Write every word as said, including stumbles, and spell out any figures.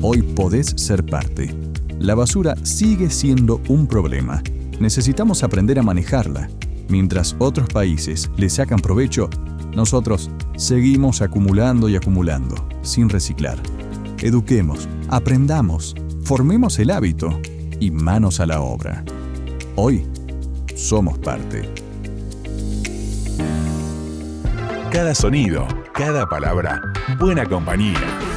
Hoy podés ser parte. La basura sigue siendo un problema. Necesitamos aprender a manejarla. Mientras otros países le sacan provecho, nosotros seguimos acumulando y acumulando, sin reciclar. Eduquemos, aprendamos, formemos el hábito y manos a la obra. Hoy somos parte. Cada sonido, cada palabra, buena compañía.